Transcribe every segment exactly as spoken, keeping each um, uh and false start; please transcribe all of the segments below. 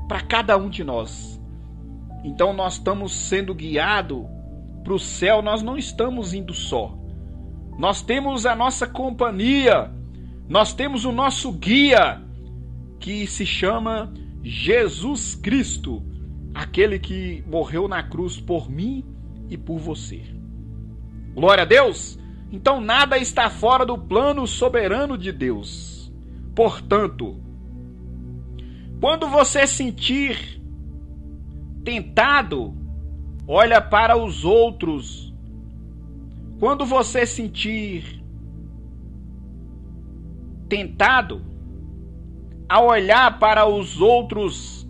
para cada um de nós. Então nós estamos sendo guiados para o céu, nós não estamos indo só. Nós temos a nossa companhia, nós temos o nosso guia, que se chama Jesus Cristo, aquele que morreu na cruz por mim e por você. Glória a Deus! Então nada está fora do plano soberano de Deus. Portanto, quando você sentir tentado, olha para os outros. Quando você sentir tentado, ao olhar para os outros,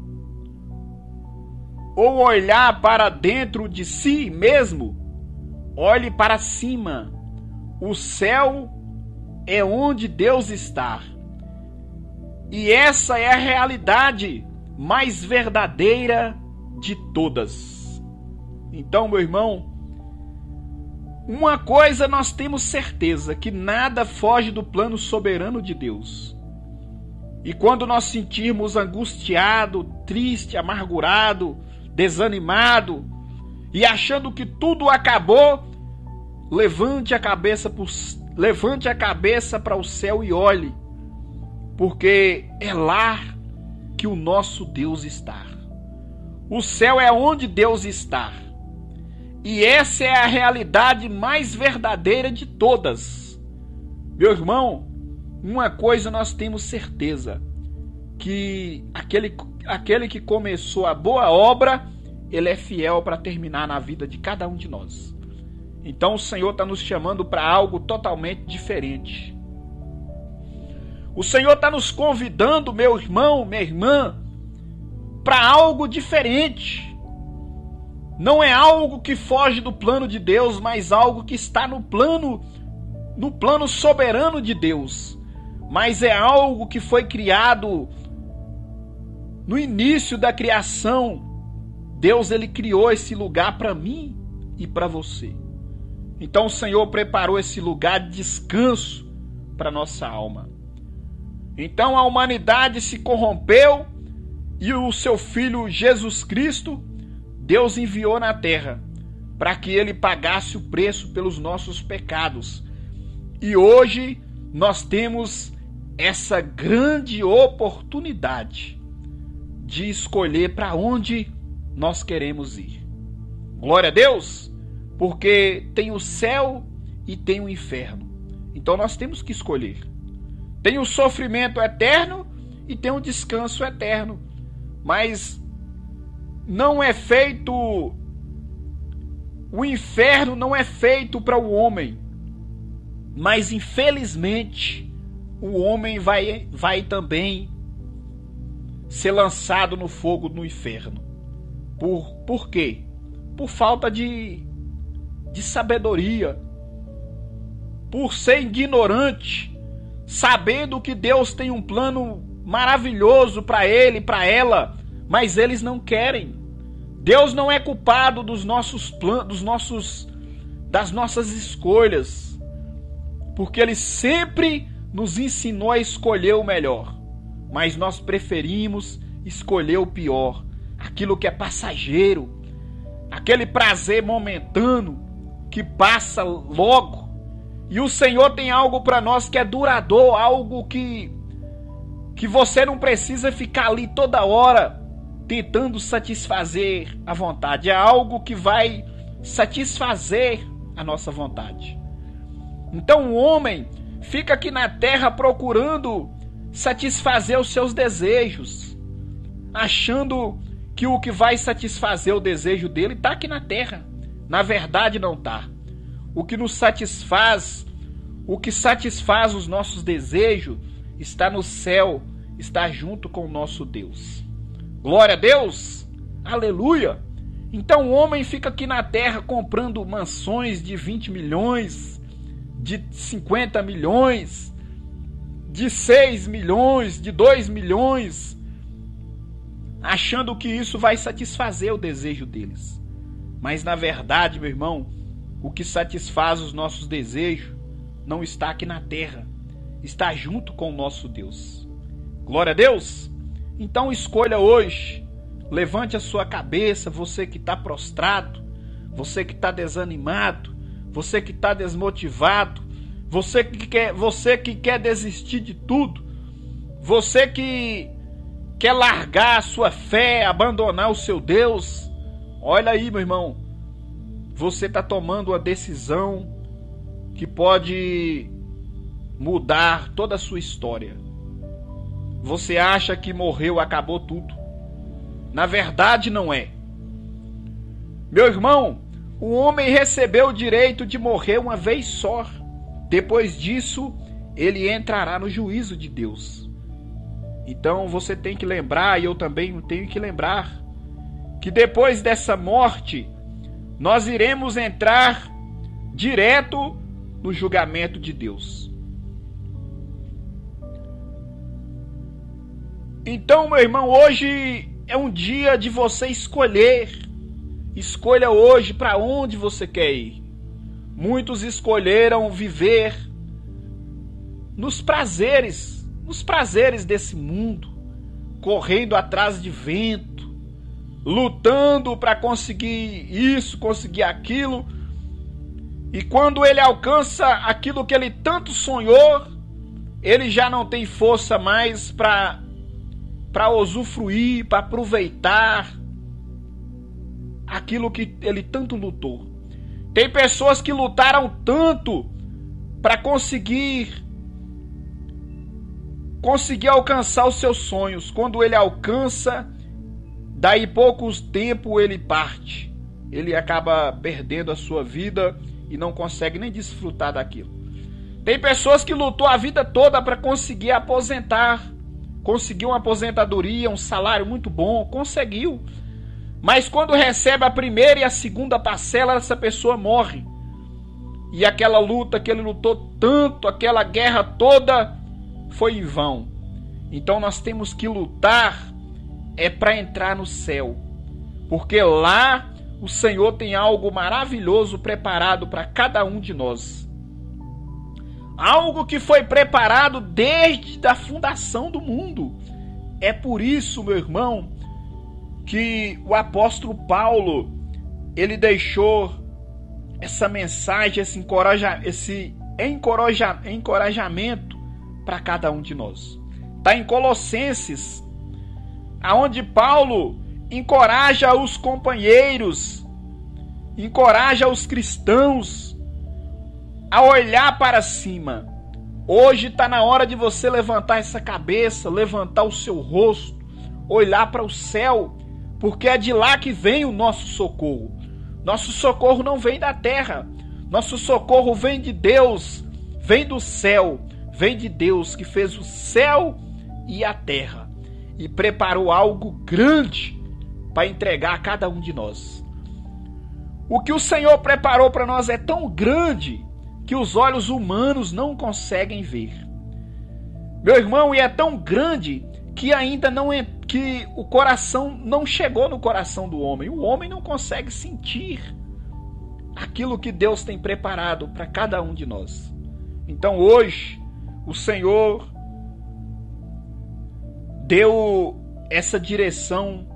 ou olhar para dentro de si mesmo, olhe para cima. O céu é onde Deus está. E essa é a realidade mais verdadeira de todas. Então, meu irmão, uma coisa nós temos certeza, que nada foge do plano soberano de Deus. E quando nós sentirmos angustiado, triste, amargurado, desanimado e achando que tudo acabou, levante a cabeça por, levante a cabeça para o céu e olhe, porque é lá que o nosso Deus está. O céu é onde Deus está. E essa é a realidade mais verdadeira de todas. Meu irmão, uma coisa nós temos certeza, que aquele, aquele que começou a boa obra, ele é fiel para terminar na vida de cada um de nós. Então o Senhor está nos chamando para algo totalmente diferente. O Senhor está nos convidando, meu irmão, minha irmã, para algo diferente. Não é algo que foge do plano de Deus, mas algo que está no plano, no plano soberano de Deus. Mas é algo que foi criado no início da criação. Deus, ele criou esse lugar para mim e para você. Então o Senhor preparou esse lugar de descanso para nossa alma. Então a humanidade se corrompeu e o seu Filho Jesus Cristo, Deus enviou na terra para que ele pagasse o preço pelos nossos pecados. E hoje nós temos essa grande oportunidade de escolher para onde nós queremos ir. Glória a Deus, porque tem o céu e tem o inferno. Então nós temos que escolher. Tem o sofrimento eterno e tem o descanso eterno. Mas não é feito, o inferno não é feito para o homem, mas infelizmente o homem vai, vai também ser lançado no fogo no inferno. Por, por quê? Por falta de, de sabedoria, por ser ignorante, sabendo que Deus tem um plano maravilhoso para ele, para ela, mas eles não querem. Deus não é culpado dos nossos planos, dos nossos, das nossas escolhas, porque Ele sempre nos ensinou a escolher o melhor, mas nós preferimos escolher o pior, aquilo que é passageiro, aquele prazer momentâneo que passa logo. E o Senhor tem algo para nós que é duradouro, algo que que você não precisa ficar ali toda hora tentando satisfazer a vontade. É algo que vai satisfazer a nossa vontade. Então o homem fica aqui na terra procurando satisfazer os seus desejos, achando que o que vai satisfazer o desejo dele está aqui na terra. Na verdade não está. O que nos satisfaz, o que satisfaz os nossos desejos está no céu, está junto com o nosso Deus. Glória a Deus! Aleluia! Então o homem fica aqui na terra comprando mansões de vinte milhões, de cinquenta milhões, de seis milhões, de dois milhões, achando que isso vai satisfazer o desejo deles. Mas na verdade, meu irmão, o que satisfaz os nossos desejos não está aqui na terra, está junto com o nosso Deus. Glória a Deus! Então escolha hoje, levante a sua cabeça, você que está prostrado, você que está desanimado, você que está desmotivado, você que quer, você que quer desistir de tudo, você que quer largar a sua fé, abandonar o seu Deus. Olha aí, meu irmão, você está tomando uma decisão que pode mudar toda a sua história. Você acha que morreu, acabou tudo. Na verdade, não é. Meu irmão, o homem recebeu o direito de morrer uma vez só. Depois disso, ele entrará no juízo de Deus. Então você tem que lembrar, e eu também tenho que lembrar, que depois dessa morte, nós iremos entrar direto no julgamento de Deus. Então, meu irmão, hoje é um dia de você escolher. Escolha hoje para onde você quer ir. Muitos escolheram viver nos prazeres, nos prazeres desse mundo, correndo atrás de vento, lutando para conseguir isso, conseguir aquilo. E quando ele alcança aquilo que ele tanto sonhou, ele já não tem força mais para para usufruir, para aproveitar aquilo que ele tanto lutou. Tem pessoas que lutaram tanto para conseguir conseguir alcançar os seus sonhos. Quando ele alcança, daí poucos tempo ele parte. Ele acaba perdendo a sua vida e não consegue nem desfrutar daquilo. Tem pessoas que lutou a vida toda para conseguir aposentar, conseguiu uma aposentadoria, um salário muito bom, conseguiu. Mas quando recebe a primeira e a segunda parcela, essa pessoa morre. E aquela luta que ele lutou tanto, aquela guerra toda, foi em vão. Então nós temos que lutar é para entrar no céu. Porque lá o Senhor tem algo maravilhoso preparado para cada um de nós. Algo que foi preparado desde a fundação do mundo. É por isso, meu irmão, que o apóstolo Paulo, ele deixou essa mensagem, esse, encoraja, esse encoraja, encorajamento para cada um de nós. Está em Colossenses, aonde Paulo encoraja os companheiros, encoraja os cristãos a olhar para cima. Hoje está na hora de você levantar essa cabeça, levantar o seu rosto, olhar para o céu, porque é de lá que vem o nosso socorro. Nosso socorro não vem da terra, nosso socorro vem de Deus, vem do céu, vem de Deus que fez o céu e a terra e preparou algo grande para entregar a cada um de nós. O que o Senhor preparou para nós é tão grande que os olhos humanos não conseguem ver. Meu irmão, e é tão grande que ainda não é, que o coração não chegou no coração do homem. O homem não consegue sentir aquilo que Deus tem preparado para cada um de nós. Então hoje o Senhor deu essa direção,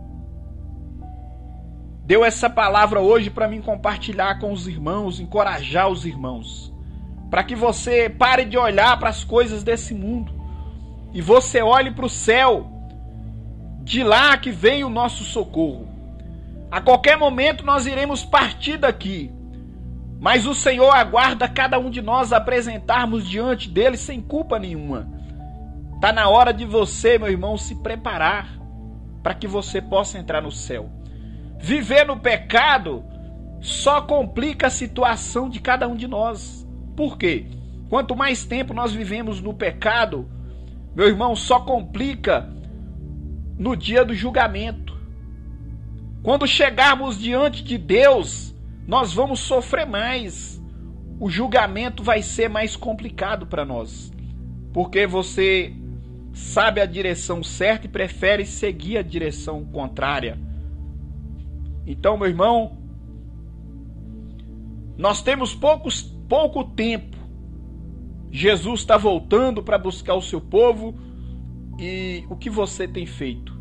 deu essa palavra hoje para mim compartilhar com os irmãos, encorajar os irmãos, para que você pare de olhar para as coisas desse mundo e você olhe para o céu, de lá que vem o nosso socorro. A qualquer momento nós iremos partir daqui, mas o Senhor aguarda cada um de nós apresentarmos diante dele sem culpa nenhuma. Está na hora de você, meu irmão, se preparar para que você possa entrar no céu. Viver no pecado só complica a situação de cada um de nós. Por quê? Quanto mais tempo nós vivemos no pecado, meu irmão, só complica no dia do julgamento. Quando chegarmos diante de Deus, nós vamos sofrer mais. O julgamento vai ser mais complicado para nós, porque você sabe a direção certa e prefere seguir a direção contrária. Então, meu irmão, nós temos poucos, pouco tempo. Jesus está voltando para buscar o seu povo. E o que você tem feito?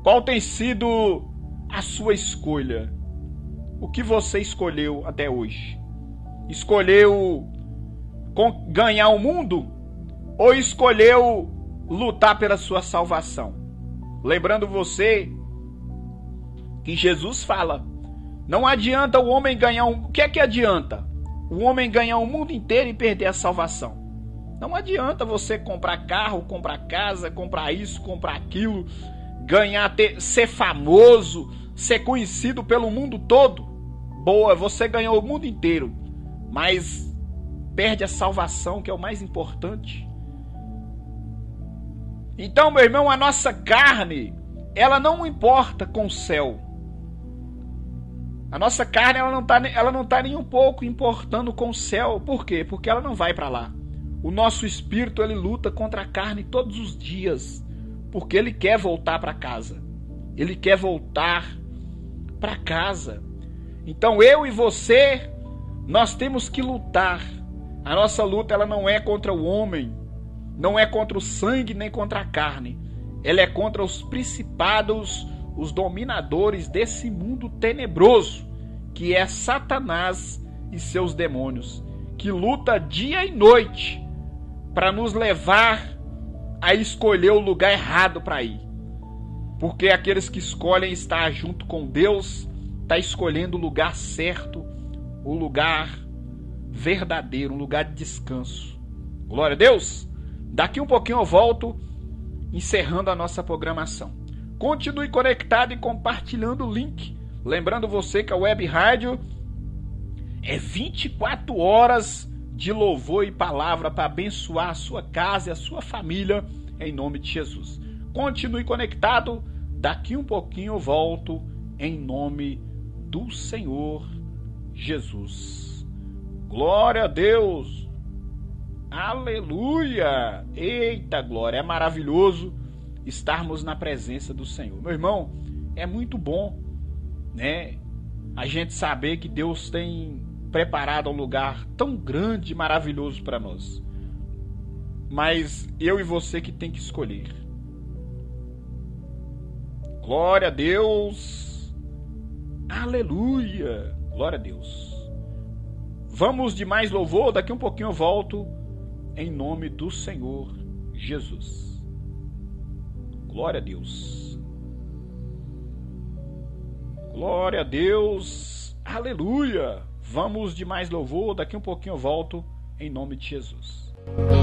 Qual tem sido a sua escolha? O que você escolheu até hoje? Escolheu ganhar o mundo? Ou escolheu lutar pela sua salvação? Lembrando você que Jesus fala, não adianta o homem ganhar um... O que é que adianta? O homem ganhar o mundo inteiro e perder a salvação. Não adianta você comprar carro, comprar casa, comprar isso, comprar aquilo, ganhar, ter, ser famoso, ser conhecido pelo mundo todo. Boa, você ganhou o mundo inteiro, mas perde a salvação, que é o mais importante. Então, meu irmão, a nossa carne, ela não importa com o céu. A nossa carne, ela não está ela não tá nem um pouco importando com o céu. Por quê? Porque ela não vai para lá. O nosso espírito, ele luta contra a carne todos os dias, porque ele quer voltar para casa. Ele quer voltar para casa. Então, eu e você, nós temos que lutar. A nossa luta, ela não é contra o homem, não é contra o sangue nem contra a carne. Ela é contra os principados, os dominadores desse mundo tenebroso, que é Satanás e seus demônios, que luta dia e noite para nos levar a escolher o lugar errado para ir. Porque aqueles que escolhem estar junto com Deus, está escolhendo o lugar certo, o lugar verdadeiro, um lugar de descanso. Glória a Deus! Daqui um pouquinho eu volto, encerrando a nossa programação. Continue conectado e compartilhando o link. Lembrando você que a Web Rádio é vinte e quatro horas de louvor e palavra para abençoar a sua casa e a sua família, em nome de Jesus. Continue conectado, daqui um pouquinho eu volto, em nome do Senhor Jesus. Glória a Deus! Aleluia! Eita glória! É maravilhoso estarmos na presença do Senhor. Meu irmão, é muito bom, né? A gente saber que Deus tem preparado um lugar tão grande e maravilhoso para nós. Mas eu e você que tem que escolher. Glória a Deus! Aleluia! Glória a Deus! Vamos de mais louvor, daqui um pouquinho eu volto, em nome do Senhor Jesus. Glória a Deus. Glória a Deus. Aleluia. Vamos de mais louvor, daqui um pouquinho eu volto, em nome de Jesus.